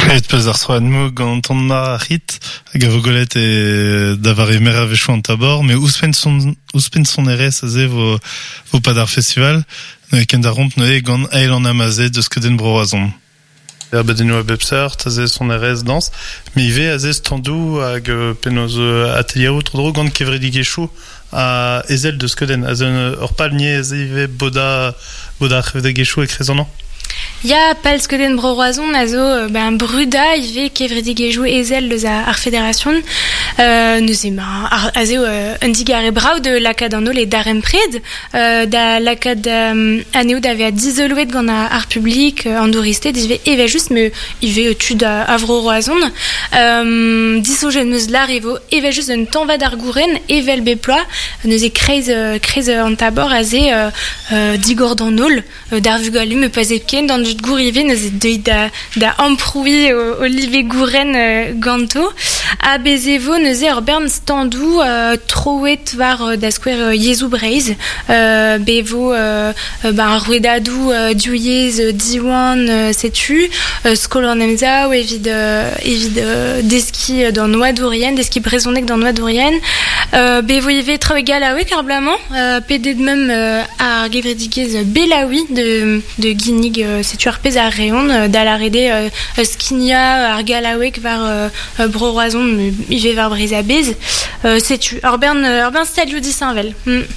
Et peus ar soad-mo gant an mar rit, hag a vo golet e davar e mer a vechou an tabor, me ouspen son erez a ze vo pad ar festival, ne ken da romp noe gant ael an amaze deus ket den broazon. Er bedeno a bepsar, ta ze son erez dans, me ive a ze standou hag penoz ateliero tro gant kevredigechou a ezel deus ket den, a ze ur palnier a ze ive boda kevredigechou e krezanan. Ya pal skeden broazon a zo bruda ive kevredigejou ezel deus ar federation neus ema a zo un digare brao de lakad an ol e darem pred da lakad aneo da vea dizelouet gant ar publik an douristed ive eve just me ive tud a vro roazon disojet meus lar evo eve just un tanvad ar gouren evel beploa neus e kreiz an tabor a ze digord an ol d'ar vugalu me pas epken dans dud gourive neus deuit da amproui o live gouren ganto a bezevo neus ur bern standou troet war da skwer Yezou Breiz bevo ar rouedadou diouiez diwan setu skol an emza ou evit deski dans Noadourien deski brezonek dans Noadourien bevo ive traoe galaouek ar blamant pedet mem ar gevredigez belaoui de Ginig setu ar pez ar reon da la rede skinia ar galaouek var broazon ive var brez a bez setu ar bern stadio disanvel.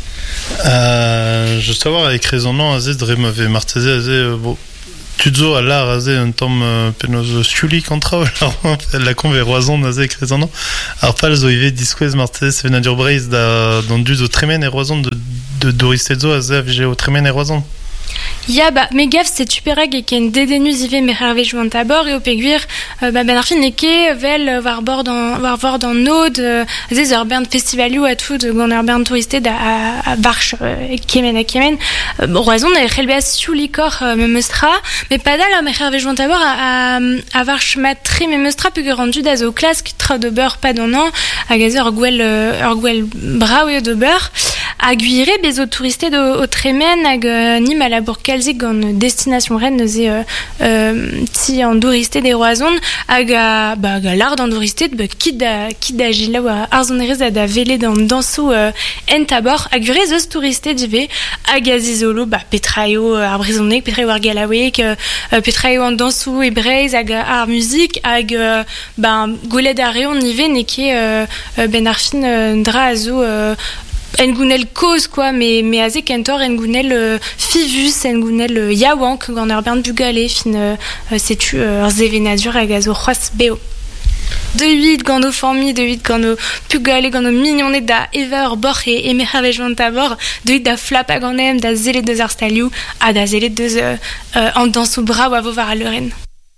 Je savoir avec raisonnement a ze dre m'ave marteze a ze tudzo a lar a ze un tom penoz siuli kontra la conve roazon a ze avec raisonnement ar pal zo ive disquez marteze venadur breiz da dans du zo tremen e roazon de doristezo a ze avge o tremen e roazon. Ya me gav c'est superag e ken dedenus ive me c'harvejou an tabor e o peguir ben ar fin eke vel war bord an nod zez ur bern festivalioù a tout gant ur bern touristed a barch kemen roazon e c'helbeas sioulikor me meustra me padal me c'harvejou an tabor a varch matri me meustra peguir an dud a zo klask tra de beur pad an an hag a ze ur gwell brao eo de beur a guire bezo touristed o tremen hag nim a labour kalzik gant destination ren neuze ti an douristed e roazon hag a lard an douristed kit da jilaou ar zonerez a da vele d'an dansou en tabor hag gure zeus touristed ive hag a zizolo petraio ar brezonek, petraio ar galaouek, petraio an dansou e breiz hag ar muzik hag gwelet a reon ive neke ben ar fin dra a zo en gounel koz quoi mais a ze kentor en gounel fivus en gounel yaouank gant ur bern bugale fin setu ur zevenadur hag a zo c'hoaz beo. Deuit gant o formi, deuit gant o pugale, gant o mignonet da eva ur borch e me c'havejou an tabor, deuit da flap hag an em, da zelet deus ar stalioù, a da zelet deus an dansou brao a vo war a leuren.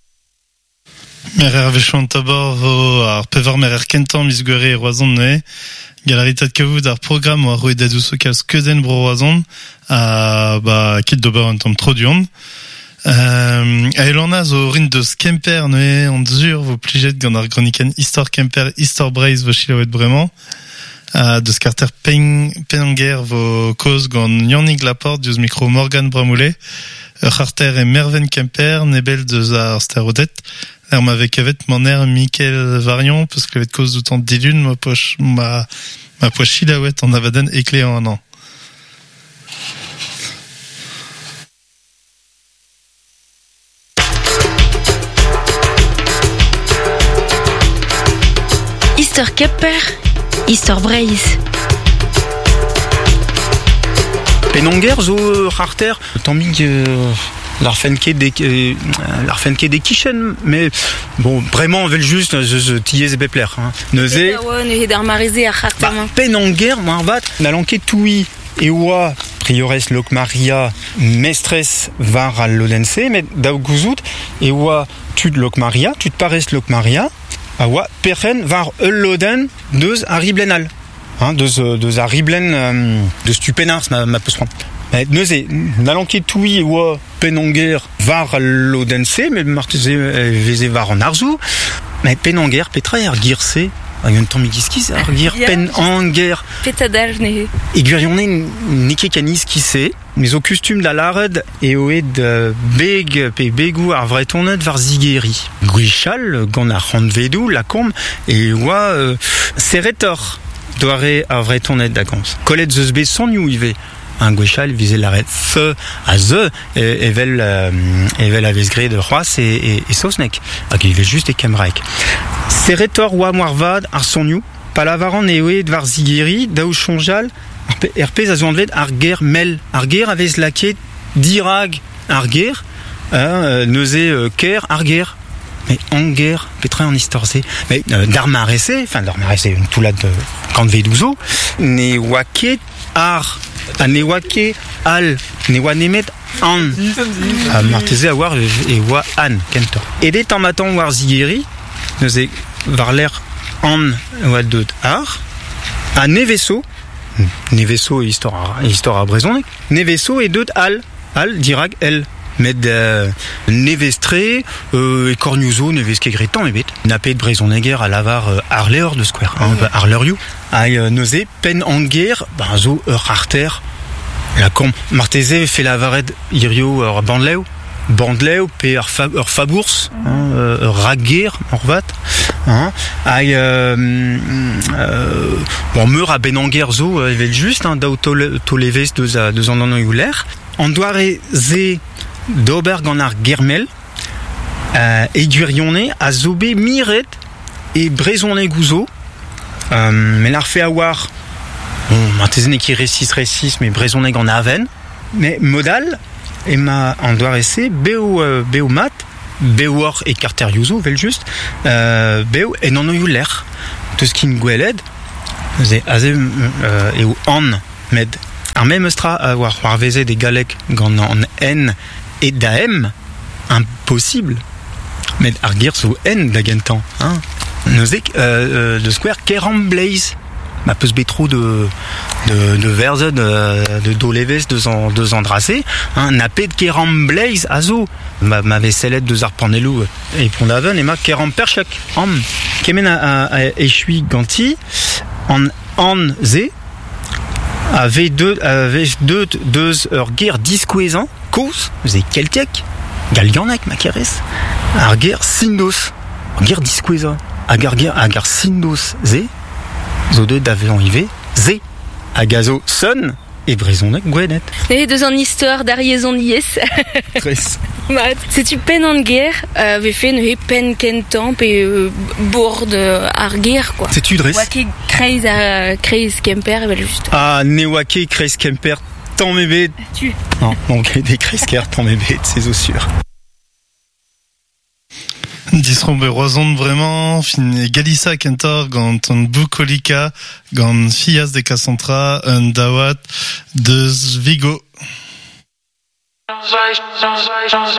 Mer ar vechou an tabor vo ar pevar mer ar kentan mis gwere e roazon ne galaritat kavout ar program o ar roedadou sokal skeudenn bro roazon a kit d'ober un tom troduant. A elana zo rin deus kemper noe an zur vo plijet gant ar gronikan istor kemper istor breiz vo chilaouet bremañ deus karter penanger vo koz gant Yannick Laporte deus micro Morgan Bramoulet ur c'harter e merven kemper nebel deus ar sterodet er ma vek evet maner Michael Varion peus klevet koz doutan dilun ma poch chilaouet an avaden eklean an an. Istor Kepper, Istor Breiz. Penanger zo c'harter tammig l'arfenke des kichen mais bon vraiment on veut juste tiez bepler neuze ne dar marize a c'harter Penanger marvat nalanke toui e oa priores Lok Maria mestres var al lodense mais daou gouzout e oa tud Lok Maria tud pares Lok Maria a oa perren var ul loden deus a riblenal deus a riblen deus tu penars ma peus prendre. Neuze, nalanke toui e oa Penanger var lodense, mais marteze veze var an arzou, mais Penanger petra ar girse hag un tamm giskiz ar gir pen anger. Petadal ne. E gwirionne neke kaniz kise, mais au costume da lared e oed beg pe begou ar vretonnet var zigeri. Gwechal gant ar c'hantvedou la komb e oa serretor doare ar vretonnet da gomz. Kollet zeus bet sonioù ive. Un gwechal vize l'arret feu a ze evel a vezgre de c'hoaz e sosnek. Hag ivel just e kemraek. Serretor oa moarvad ar sonioù, palavaran e oed var zigeri daou chonjal pez a zo anved ar ger mel. Ar ger a vez laket dirag ar ger, neuze ker ar ger. Mais anger, petra an istorze. Mais d'ar marese, un toulad kantvedouzo, ne oa ket ar... A ne oa ket al, ne oa nemet an. Marteze a war e oa an, kentor. Edet an matan war zigeri, neuze var l'er an oa deud ar, a neveso histoire a brezonek, neveso e deud al dirag el. Med nevestre e korniouzo nevez ket gretan ebet. Napet brezoneger a lavar ar leor de skouer, ar leurioù. Hag neuze pen anger, zo ur arter. La komb marteze fe lavaret irio ur bandleo pe ur fabours, ur rager orvat. Hag meur a ben anger zo evel just, daou to levez deus an anoioù l'air. An doare ze d'ober gant ar germel e gwirionne a zobe miret e brezonne gouzo men ar fe a war martezen e ki resis me brezonne gant aven me modal e ma an doare se beo mat beo or e karterioù vel just beo en anoioù l'air teus kin gweled ze eo an med ar mem eustra a war vezet e galek gant an en et d'aem impossible mais ar gir zo en da gentan neuzek de square keram blaze ma peus betro de verze de dolevez deus an drase napet keram blaze a zo ma veselet deus ar panelou e pondaven ema keram perchak kemen a echui ganti an ze avait deux ur ger diskouezan koz ze keltek galganek makeres ar ger sindos ar ger diskouezan hag ar sindos ze zo deud d'avean ive ze hag a zo son e brezonek gwenet. Et deus an histoire d'ariezon yes. Tres. Setu pen an ger vefe ne pen kentan pe bourd ar ger quoi. Setu dres. Oa ket kreiz kemper evel just. Ne oa ket kreiz kemper tant mebet. Tu. Non, des kreiz ker tant mebet, c'est zo sûr. Disron be roazont vraiment fin galissa kentor gant an boukolika gant fias de Cassandra un dawat deus Vigo.